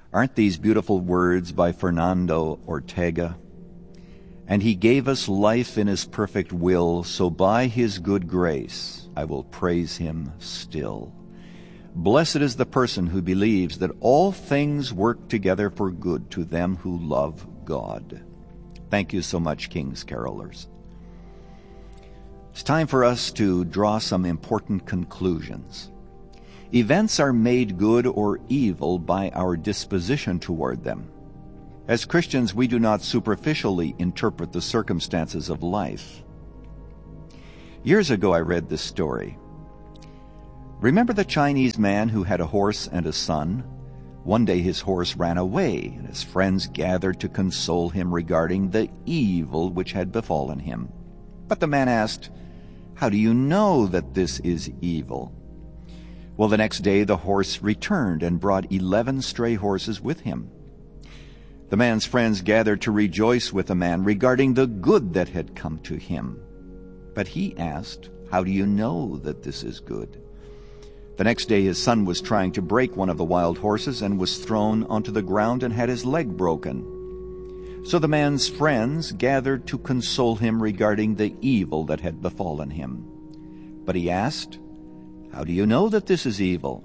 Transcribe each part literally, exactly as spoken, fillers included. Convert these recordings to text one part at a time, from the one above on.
Aren't these beautiful words by Fernando Ortega? And he gave us life in his perfect will, so by his good grace I will praise him still. Blessed is the person who believes that all things work together for good to them who love God. Thank you so much, King's Carolers. It's time for us to draw some important conclusions. Events are made good or evil by our disposition toward them. As Christians, we do not superficially interpret the circumstances of life. Years ago, I read this story. Remember the Chinese man who had a horse and a son? One day his horse ran away, and his friends gathered to console him regarding the evil which had befallen him. But the man asked, "How do you know that this is evil?" Well, the next day the horse returned and brought eleven stray horses with him. The man's friends gathered to rejoice with the man regarding the good that had come to him. But he asked, "How do you know that this is good?" The next day his son was trying to break one of the wild horses and was thrown onto the ground and had his leg broken. So the man's friends gathered to console him regarding the evil that had befallen him. But he asked, "How do you know that this is evil?"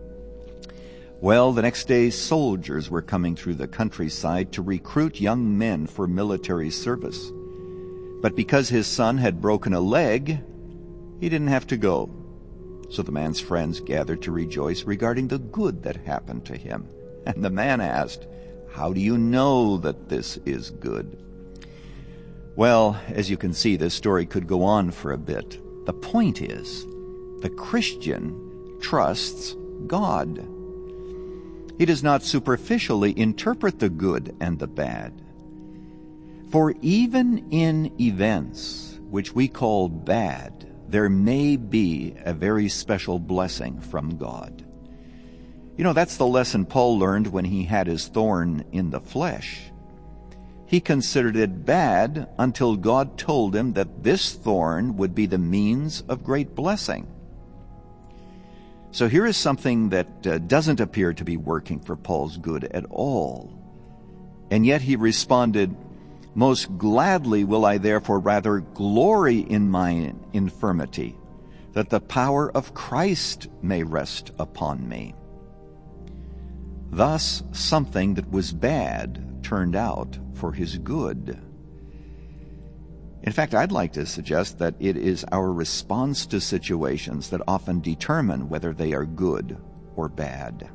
Well, the next day soldiers were coming through the countryside to recruit young men for military service. But because his son had broken a leg, he didn't have to go. So the man's friends gathered to rejoice regarding the good that happened to him. And the man asked, "How do you know that this is good?" Well, as you can see, this story could go on for a bit. The point is, the Christian trusts God. He does not superficially interpret the good and the bad. For even in events which we call bad, there may be a very special blessing from God. You know, that's the lesson Paul learned when he had his thorn in the flesh. He considered it bad until God told him that this thorn would be the means of great blessing. So here is something that uh, doesn't appear to be working for Paul's good at all. And yet he responded, "Most gladly will I therefore rather glory in my infirmity, that the power of Christ may rest upon me." Thus, something that was bad turned out for his good. In fact, I'd like to suggest that it is our response to situations that often determine whether they are good or bad.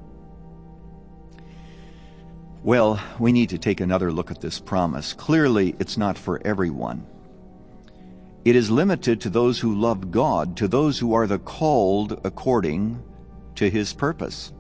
Well, we need to take another look at this promise. Clearly, it's not for everyone. It is limited to those who love God, to those who are the called according to his purpose.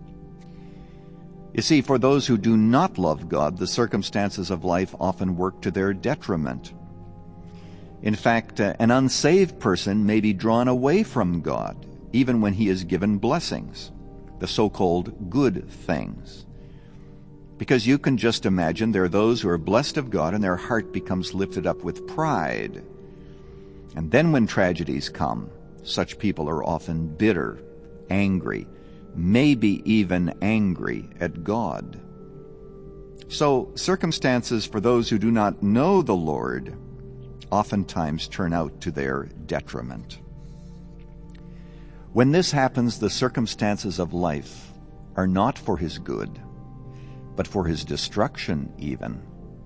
You see, for those who do not love God, the circumstances of life often work to their detriment. In fact, uh, an unsaved person may be drawn away from God, even when he is given blessings, the so-called good things. Because you can just imagine there are those who are blessed of God and their heart becomes lifted up with pride. And then when tragedies come, such people are often bitter, angry, maybe even angry at God. So circumstances for those who do not know the Lord oftentimes turn out to their detriment. When this happens, the circumstances of life are not for his good, but for his destruction even.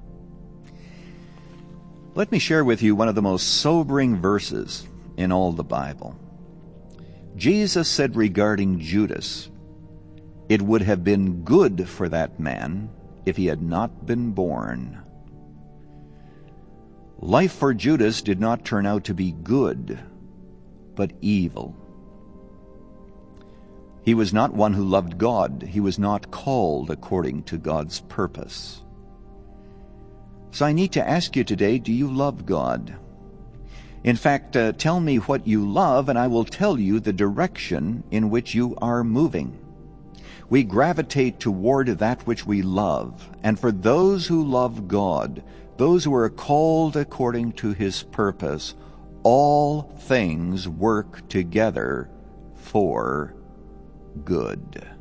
Let me share with you one of the most sobering verses in all the Bible. Jesus said regarding Judas, "It would have been good for that man if he had not been born." Life for Judas did not turn out to be good, but evil. He was not one who loved God. He was not called according to God's purpose. So I need to ask you today, do you love God? In fact, uh, tell me what you love, and I will tell you the direction in which you are moving. We gravitate toward that which we love, and for those who love God, those who are called according to his purpose, all things work together for good.